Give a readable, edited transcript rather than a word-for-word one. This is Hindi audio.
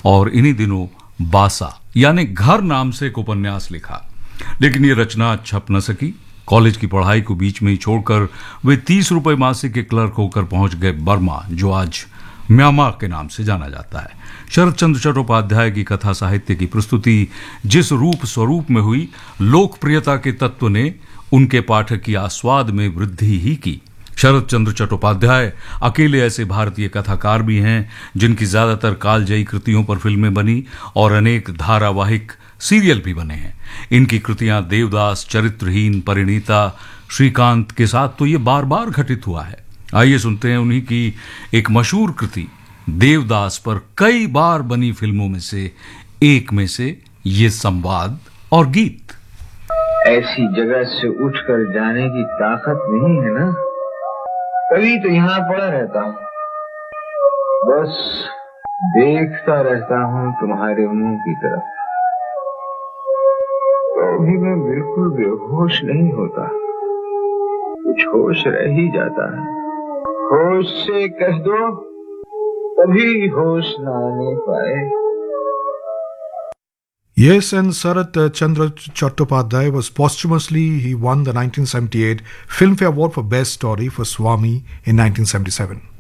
और इन्हीं दिनों बासा यानी घर नाम से एक उपन्यास लिखा, लेकिन ये रचना छप न सकी। कॉलेज की पढ़ाई को बीच में ही छोड़कर वे 30 रुपए मासिक के क्लर्क होकर पहुंच गए बर्मा, जो आज म्यांमार के नाम से जाना जाता है। शरत चंद्र चट्टोपाध्याय की कथा साहित्य की प्रस्तुति जिस रूप स्वरूप में हुई, लोकप्रियता के तत्व ने उनके पाठक की आस्वाद में वृद्धि ही की। शरत चंद्र चट्टोपाध्याय अकेले ऐसे भारतीय कथाकार भी हैं जिनकी ज्यादातर कालजयी कृतियों पर फिल्में बनी और अनेक धारावाहिक सीरियल भी बने हैं। इनकी कृतियां देवदास, चरित्रहीन, परिणीता, श्रीकांत के साथ तो ये बार बार घटित हुआ है। आइए सुनते हैं उन्हीं की एक मशहूर कृति देवदास पर कई बार बनी फिल्मों में से एक में से ये संवाद और गीत। ऐसी जगह से उठकर जाने की ताकत नहीं है ना, कभी तो यहाँ पड़ा रहता हूँ, बस देखता रहता हूँ तुम्हारे मुंह की तरफ, तो भी मैं बिल्कुल बेहोश नहीं होता, कुछ होश रह ही जाता है। होश से कह दो कभी होश न आने पाए। Yes, and Sarat Chandra Chattopadhyay was posthumously, he won the 1978 Filmfare Award for Best Story for Swami in 1977.